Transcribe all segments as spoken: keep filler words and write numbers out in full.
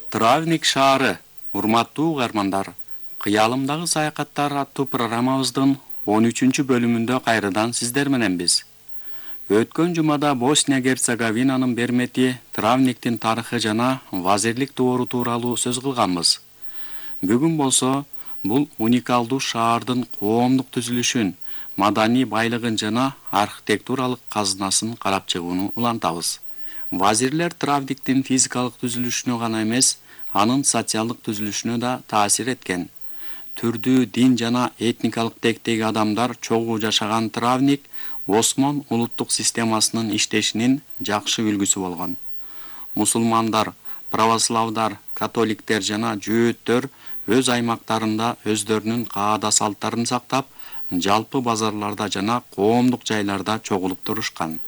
Травник шаары, урматтуу угармандар, кыялымдагы саякаттар аттуу программабыздын он үчүнчү бөлүмүндө кайрадан сиздер мененбиз. Өткөн жумада Босния-Герцеговинанын бермети Травниктин тарыхы жана вазирлик доору тууралуу сөз кылганбыз. Бүгүн болсо бул уникалдуу шаардын коомдук түзүлүшүн, маданий байлыгын жана архитектуралык казынасын карап чыгууну улантабыз. Вазирлер Травниктин физикалык түзүлүшүнө гана эмес, анын социалдык түзүлүшүнө да таасир эткен. Түрдүү, дин жана этникалык тектеги адамдар чогуу жашаган Травник Осмон улуттук системасынын иштешинин жакшы үлгүсү болгон. Мусулмандар, православдар, католиктер жана жөөттөр өз аймактарында өздөрүнүн каада салттарын сактап, жалпы базарларда жана коомдук жайларда чогулуп турушкан.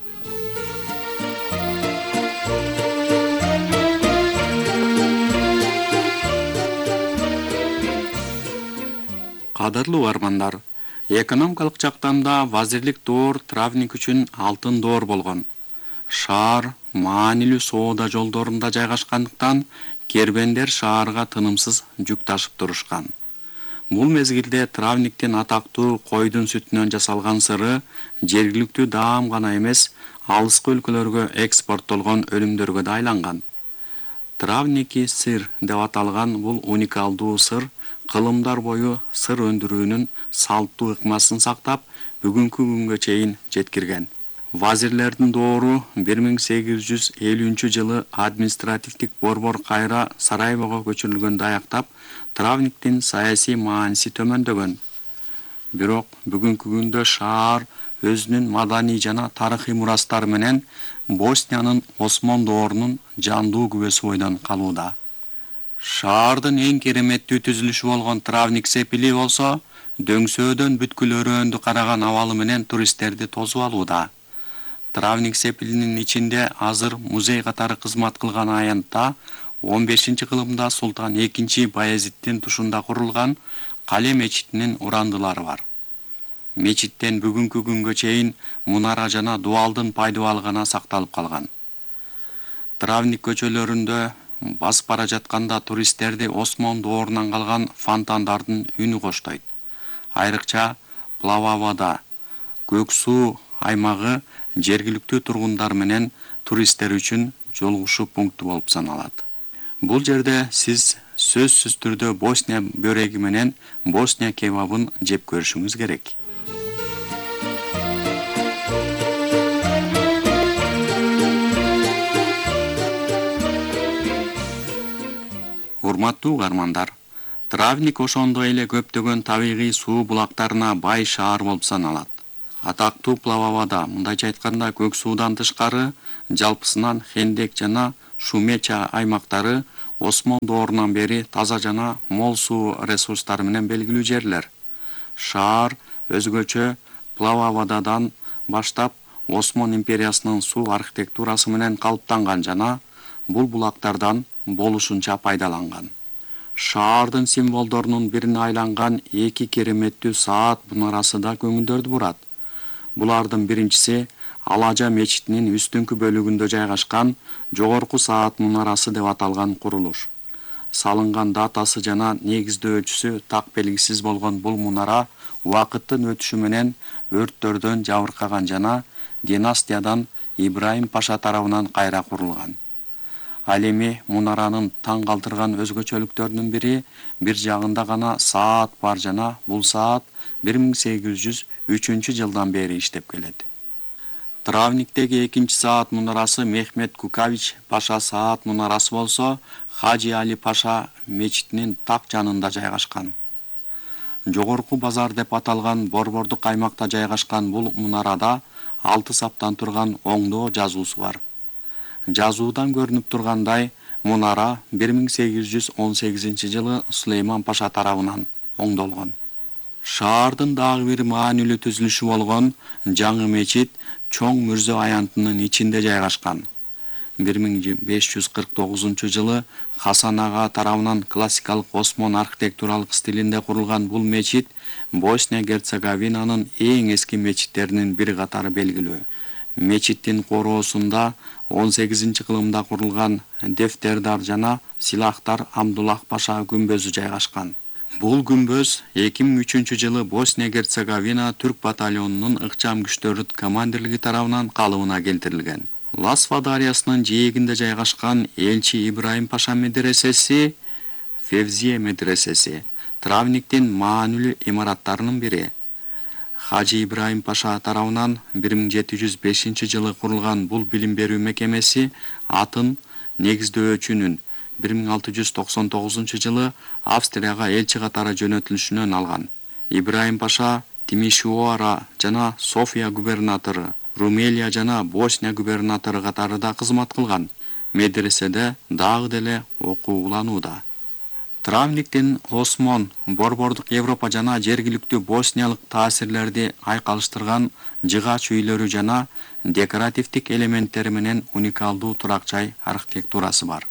Кадырлуу угармандар, экономикалык жактан да вазирлик доор Травник үчүн алтын доор болгон. Шаар маанилүү соода жолдорунда жайгашкандыктан кербендер шаарга тынымсыз жүк ташып турушкан. Бул мезгилде Травниктин атактуу койдун сүтүнөн жасалган сыры жергиликтүү даам гана эмес, алыскы өлкөлөргө экспорттолгон өнүмдөргө да айланган. Травники сыр деп аталган бул уникалдуу сыр кылымдар бою сыр өндүрүүнүн салттуу ыкмасын сактап, бүгүнкү күнгө чейин жеткирген. Вазирлердин доору бир миң сегиз жүз элүүнчү жылы административдик борбор кайра Сараевого көчүрүлгөндө аяктап, Травниктин саясий мааниси төмөндөгөн. Бирок бүгүнкү күндө шаар өзүнүн маданий жана тарыхый мурастары менен Босниянын Осмон доорунун жандуу күбөсү бойдон калууда. Шаардын эң кереметтүү түзүлүшү болгон Травник сепили болсо, дөңсөөдөн бүткүл өрөөндү караган абалы менен туристтерди тосуп алууда. Травник сепилинин ичинде азыр музей катары кызмат кылган аянтта он бешинчи кылымда Султан экинчи Баязиттин тушунда курулган Кале мечитинин урандылары бар. Мечиттен бүгүнкү күнгө чейин мунара жана дуалдын пайдубалы гана сакталып калган. Травник көчөлөрүндө басып бара жатканда туристтерди Осмон доорунан калган фонтандардын үнү коштойт. Айрыкча Плававада, Көк суу аймагы жергиликтүү тургундар менен туристтер үчүн жолугушуу пункту болуп саналат. Бул жерде сиз сөзсүз түрдө Босния бөреги менен Босния кебабын жеп көрүшүңүз керек. Урматтуу угармандар, Травник ошондой эле көптөгөн табигый суу булактарына бай шаар болуп саналат. Атактуу Плававада, мындайча айтканда Көк суудан тышкары, жалпысынан Хендек жана Шумеча аймактары Осмон доорунан бери таза жана мол суу ресурстары менен белгилүү жерлер. Шаар өзгөчө Плававададан баштап Осмон империясынын суу архитектурасы менен калыптанган жана бул булактардан болушунча пайдаланган. Шаардын символдорунун бирине айланган эки кереметтүү саат мунарасы да көңүлдөрдү бурат. Булардын биринчиси Алажа мечитинин үстүңкү бөлүгүндө жайгашкан жогорку саат мунарасы деп аталган курулуш. Салынган датасы жана негиздөөчүсү так белгисиз болгон бул мунара убакыттын өтүшү менен өрттөрдөн жабыркаган жана династиядан Ибраим Паша тарабынан кайра курулган. Ал эми мунаранын таң калтырган өзгөчөлүктөрүнүн бири бир жагында гана саат бар жана бул саат бир миң сегиз жүз үчүнчү жылдан бери иштеп келет. Травниктеги экинчи саат мунарасы Мехмет Кукавич Паша саат мунарасы болсо, Хаджи Али Паша мечитинин так жанында жайгашкан. Жогорку базар деп аталган борбордук аймакта жайгашкан бул мунарада алты саптан турган оңдоо жазуусу бар. Жазуудан көрүнүп тургандай, мунара бир миң сегиз жүз он сегизинчи жылы Сулейман Паша тарабынан оңдолгон. Шаардын дагы бир маанилүү түзүлүшү болгон жаңы мечит чоң мүрзө аянтынын ичинде жайгашкан. бир миң беш жүз кырк тогузунчу жылы Хасан ага тарабынан классикалык Осмон архитектуралык стилинде курулган бул мечит Босния-Герцеговинанын эң эски мечиттеринин бири катары белгилүү. Мечиттин короосунда он сегизинчи кылымда курулган дефтердар жана силахтар Абдуллах Паша күмбөзү жайгашкан. Бул күмбөз эки миң үчүнчү жылы Босния-Герцеговина түрк батальонунун ыкчам күчтөрү командирлиги тарабынан калыбына келтирилген. Ласва дарыясынын жээгинде жайгашкан элчи Ибраим Паша медресеси, Февзие медресеси Травниктин маанилүү имараттарынын бири. Хажи Ибраим Паша тарабынан бир миң жети жүз бешинчи жылы курулган бул билим берүү мекемеси атын негиздөөчүнүн бир миң алты жүз токсон тогузунчу жылы Австрияга элчи катары жөнөтүлүшүнөн алган. Ибраим Паша Тимишоара жана София губернатору, Румелия жана Босния губернатору катарында кызмат кылган. Медреседе дагы деле окууланууда. Травниктин Осмон, борбордук Европа жана жергиликтүү босниялык таасирлерди айкалыштырган жыгач үйлөрү жана декоративдик элементтери менен уникалдуу турак жай архитектурасы бар.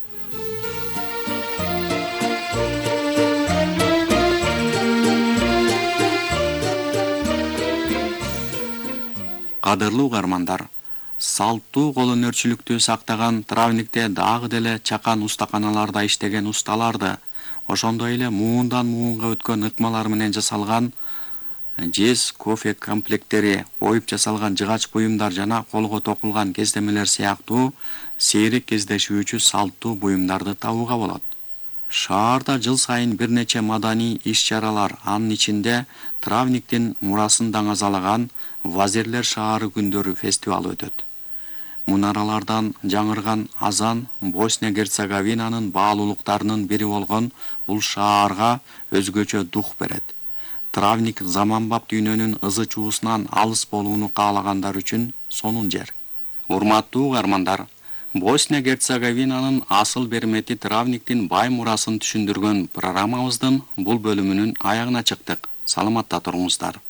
Кадырлуу угармандар, салттуу кол өнөрчүлүктү сактаган Травникте дагы деле чакан устаканаларда иштеген усталарды, ошондой эле муундан муунга өткөн ыкмалар менен жасалган жез кофе комплекттери, оюп жасалган жыгач буюмдар жана колго токулган кездемелер сыяктуу сейрек кездешүүчү салттуу буюмдарды табууга болот. Шаарда жыл сайын бир нече маданий иш-чаралар, анын ичинде Травниктин мурасын даңазалаган Вазирлер шаары күндөрү фестивалы өтөт. Мунаралардан жаңырган азан Босния-Герцеговинанын баалуулуктарынын бири болгон бул шаарга өзгөчө дух берет. Травник заманбап дүйнөнүн ызы чуусунан алыс болууну каалагандар үчүн сонун жер. Урматтуу угармандар, Босния-Герцеговинанын асыл бермети Травниктин бай мурасын түшүндүргөн программабыздын бул бөлүмүнүн аягына чыктык. Саламатта туруңуздар.